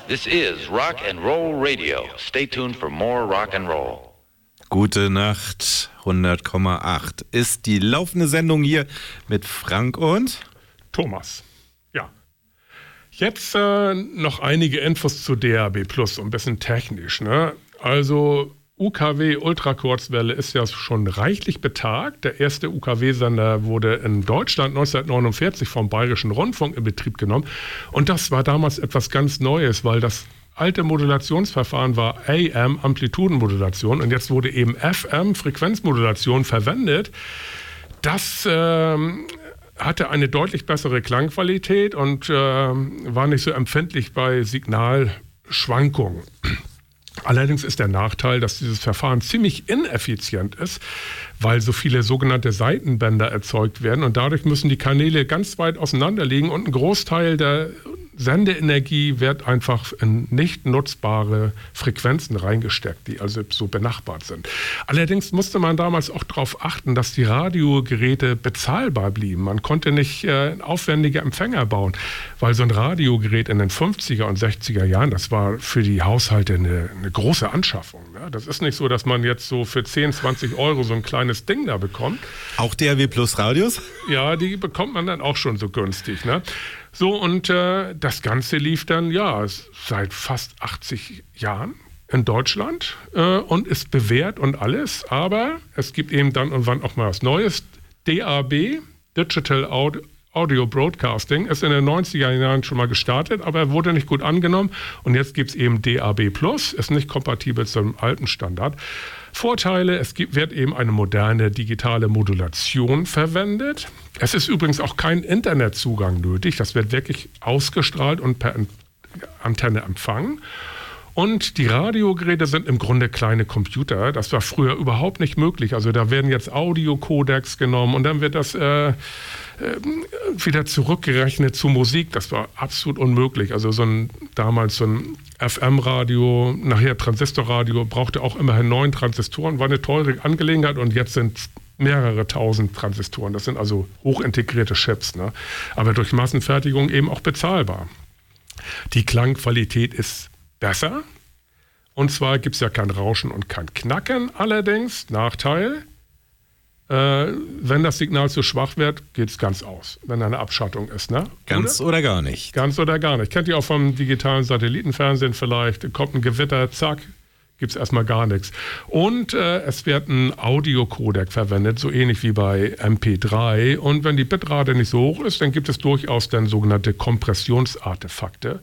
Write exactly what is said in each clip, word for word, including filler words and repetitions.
This is Rock and Roll Radio. Stay tuned for more rock and roll. Gute Nacht, hundert Komma acht ist die laufende Sendung hier mit Frank und Thomas. Ja. Jetzt äh, noch einige Infos zu D A B Plus, ein bisschen technisch. Ne? Also U K W Ultrakurzwelle ist ja schon reichlich betagt. Der erste U K W-Sender wurde in Deutschland neunzehnhundertneunundvierzig vom Bayerischen Rundfunk in Betrieb genommen. Und das war damals etwas ganz Neues, weil das alte Modulationsverfahren war A M, Amplitudenmodulation, und jetzt wurde eben F M, Frequenzmodulation, verwendet. Das ähm, hatte eine deutlich bessere Klangqualität und äh, war nicht so empfindlich bei Signalschwankungen. Allerdings ist der Nachteil, dass dieses Verfahren ziemlich ineffizient ist, weil so viele sogenannte Seitenbänder erzeugt werden und dadurch müssen die Kanäle ganz weit auseinander liegen und ein Großteil der Sendeenergie wird einfach in nicht nutzbare Frequenzen reingesteckt, die also so benachbart sind. Allerdings musste man damals auch darauf achten, dass die Radiogeräte bezahlbar blieben. Man konnte nicht äh, aufwendige Empfänger bauen, weil so ein Radiogerät in den fünfziger und sechziger Jahren, das war für die Haushalte eine, eine große Anschaffung. Ne? Das ist nicht so, dass man jetzt so für zehn, zwanzig Euro so ein kleines Ding da bekommt. Auch D A W Plus Radios? Ja, die bekommt man dann auch schon so günstig, ne? So, und äh, das Ganze lief dann, ja, seit fast achtzig Jahren in Deutschland äh, und ist bewährt und alles, aber es gibt eben dann irgendwann auch mal was Neues. D A B, Digital Audio, Audio Broadcasting, ist in den neunziger Jahren schon mal gestartet, aber wurde nicht gut angenommen und jetzt gibt es eben D A B Plus, ist nicht kompatibel zum alten Standard. Vorteile, es gibt, wird eben eine moderne digitale Modulation verwendet. Es ist übrigens auch kein Internetzugang nötig, das wird wirklich ausgestrahlt und per Antenne empfangen. Und die Radiogeräte sind im Grunde kleine Computer. Das war früher überhaupt nicht möglich. Also da werden jetzt Audiocodecs genommen und dann wird das äh, äh, wieder zurückgerechnet zu Musik. Das war absolut unmöglich. Also so ein damals so ein F M-Radio, nachher Transistorradio, brauchte auch immerhin neun Transistoren. War eine teure Angelegenheit und jetzt sind mehrere tausend Transistoren. Das sind also hochintegrierte Chips, ne? Aber durch Massenfertigung eben auch bezahlbar. Die Klangqualität ist besser. Und zwar gibt es ja kein Rauschen und kein Knacken. Allerdings, Nachteil, äh, wenn das Signal zu schwach wird, geht es ganz aus, wenn eine Abschattung ist. Ne? Ganz oder? oder gar nicht. Ganz oder gar nicht. Kennt ihr auch vom digitalen Satellitenfernsehen vielleicht, kommt ein Gewitter, zack, gibt es erstmal gar nichts. Und äh, es wird ein Audiocodec verwendet, so ähnlich wie bei M P drei. Und wenn die Bitrate nicht so hoch ist, dann gibt es durchaus dann sogenannte Kompressionsartefakte.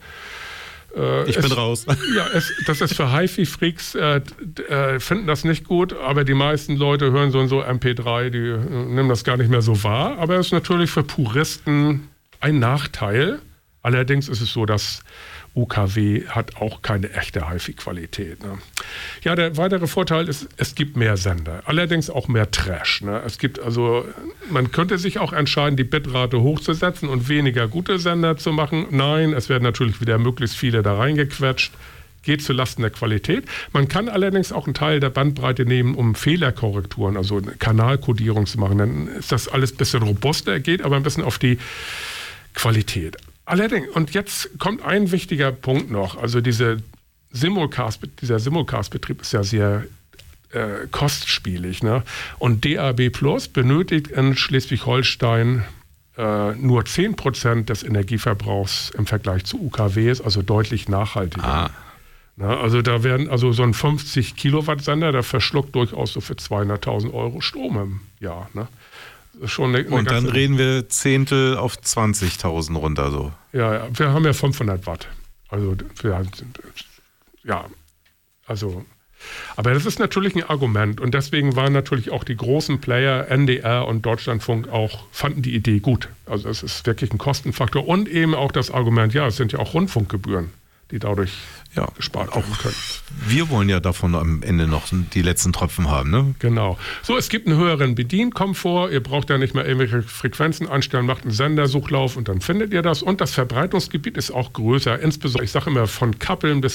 Ich es, bin raus. Ja, es, das ist für Hi-Fi-Freaks, äh, äh, finden das nicht gut, aber die meisten Leute hören so und so M P drei, die äh, nehmen das gar nicht mehr so wahr. Aber es ist natürlich für Puristen ein Nachteil. Allerdings ist es so, dass U K W hat auch keine echte Hi-Fi-Qualität. Ne? Ja, der weitere Vorteil ist, es gibt mehr Sender, allerdings auch mehr Trash. Ne? Es gibt also, man könnte sich auch entscheiden, die Bitrate hochzusetzen und weniger gute Sender zu machen. Nein, es werden natürlich wieder möglichst viele da reingequetscht. Geht zulasten der Qualität. Man kann allerdings auch einen Teil der Bandbreite nehmen, um Fehlerkorrekturen, also eine Kanalkodierung zu machen. Dann ist das alles ein bisschen robuster, geht aber ein bisschen auf die Qualität. Allerdings, und jetzt kommt ein wichtiger Punkt noch, also diese Simulcast, dieser Simulcast-Betrieb ist ja sehr äh, kostspielig. Ne? Und D A B Plus benötigt in Schleswig-Holstein äh, nur zehn Prozent des Energieverbrauchs im Vergleich zu U K Ws, also deutlich nachhaltiger. Ah. Na, also da werden, also so ein fünfzig Kilowatt Sender, der verschluckt durchaus so für zweihunderttausend Euro Strom im Jahr. Ne? Schon eine, eine und dann reden wir Zehntel auf zwanzigtausend runter so. Ja, ja, wir haben ja fünfhundert Watt. Also, wir, ja, also, aber das ist natürlich ein Argument und deswegen waren natürlich auch die großen Player, N D R und Deutschlandfunk auch, fanden die Idee gut. Also es ist wirklich ein Kostenfaktor und eben auch das Argument, ja, es sind ja auch Rundfunkgebühren, die dadurch ja, gespart werden können. Wir wollen ja davon am Ende noch die letzten Tropfen haben, ne? Genau. So, es gibt einen höheren Bedienkomfort. Ihr braucht ja nicht mehr irgendwelche Frequenzen einstellen, macht einen Sendersuchlauf und dann findet ihr das. Und das Verbreitungsgebiet ist auch größer. Insbesondere, ich sage immer, von Kappeln bis